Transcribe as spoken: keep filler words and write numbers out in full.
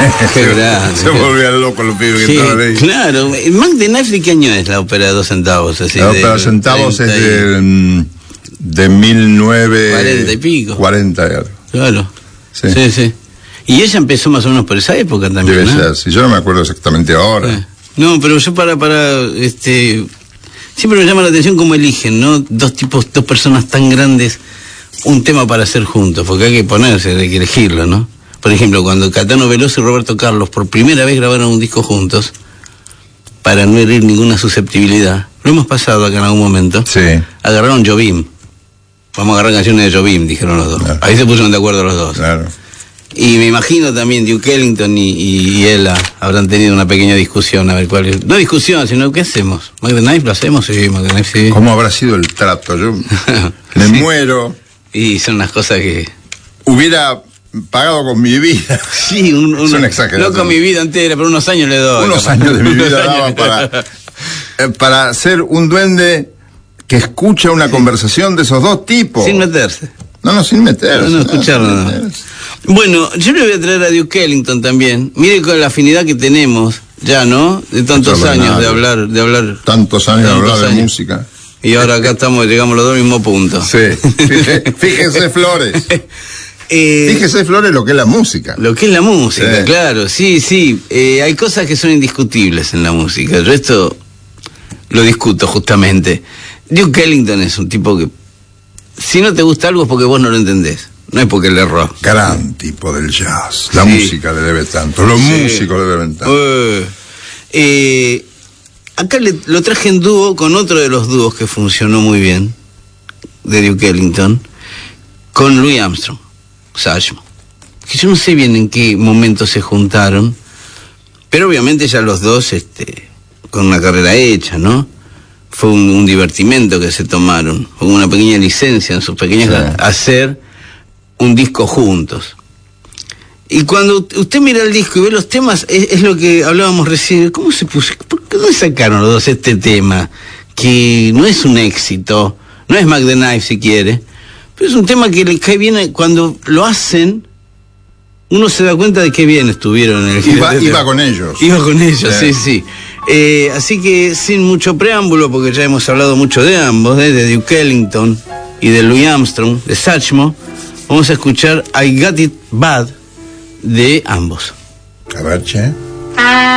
Qué grande. Se volvían locos los pibes que Sí, estaban ahí. claro. Mac the Knife, ¿de qué año es la ópera de dos centavos? Así, La ópera de centavos es de, de mil novecientos cuarenta y pico. cuarenta y algo. Claro. Sí. Sí, sí. Y ella empezó más o menos por esa época también, Debe ¿no? ser, si yo no me acuerdo exactamente ahora. Sí. No, pero yo para, para, este, siempre me llama la atención cómo eligen, ¿no? Dos tipos, dos personas tan grandes, un tema para hacer juntos, porque hay que ponerse, hay que elegirlo, ¿no? Por ejemplo, cuando Caetano Veloso y Roberto Carlos por primera vez grabaron un disco juntos, para no herir ninguna susceptibilidad, lo hemos pasado acá en algún momento, Sí. agarraron Jobim. Vamos a agarrar canciones de Jobim, dijeron los dos. Claro. Ahí se pusieron de acuerdo los dos. Claro. Y me imagino también Duke Ellington y, y, y ella habrán tenido una pequeña discusión, a ver cuál es. No discusión, sino ¿qué hacemos? ¿Mac the Knife lo hacemos? Sí, Mac the Knife sí. ¿Cómo habrá sido el trato? Yo me Sí. muero. Y son unas cosas que... Hubiera pagado con mi vida. Sí, un, un, Es una exageración. no con mi vida entera, pero unos años le doy. Unos capaz. años de mi vida Unos daba años. para, eh, para ser un duende que escucha una conversación de esos dos tipos. Sin meterse. No, no, sin meterse. No, no, escucharlo, sin no. meterse. Bueno, yo le voy a traer a Duke Ellington también. Mire con la afinidad que tenemos ya, ¿no? De tantos Extraordinario. años de hablar, de hablar. Tantos años de Tantos hablar de años. música. Y ahora acá estamos, llegamos los dos al mismo punto. Sí. Fíjese, fíjese, Flores. Eh, Fíjese, Flores, lo que es la música. Lo que es la música, Sí. claro, sí, sí. Eh, hay cosas que son indiscutibles en la música. Yo esto lo discuto justamente. Duke Ellington es un tipo que, si no te gusta algo es porque vos no lo entendés. No es porque le erró. Gran tipo del jazz. La Sí. música le debe tanto. Los Sí. músicos le deben tanto. Eh, eh, acá le, lo traje en dúo con otro de los dúos que funcionó muy bien, de Duke Ellington, con Louis Armstrong, Satchmo. Que yo no sé bien en qué momento se juntaron, pero obviamente ya los dos este, con una carrera hecha, ¿no? Fue un, un divertimento que se tomaron, con una pequeña licencia en sus pequeñas Sí. hacer un disco juntos. Y cuando usted mira el disco y ve los temas, es, es lo que hablábamos recién. ¿Cómo se puso? ¿Por qué no sacaron los dos este tema? Que no es un éxito, no es Mac the Knife si quiere, pero es un tema que le cae bien cuando lo hacen. Uno se da cuenta de qué bien estuvieron en el Iba, iba con ellos. Iba con ellos, sí, Sí. sí. Eh, así que sin mucho preámbulo, porque ya hemos hablado mucho de ambos, ¿eh? De Duke Ellington y de Louis Armstrong, de Satchmo, vamos a escuchar I Got It Bad de ambos. A ver, che.